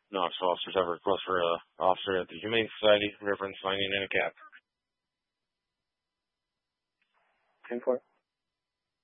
Knoxville officers have a request for an officer at the Humane Society, reference finding in a cap. 10-4.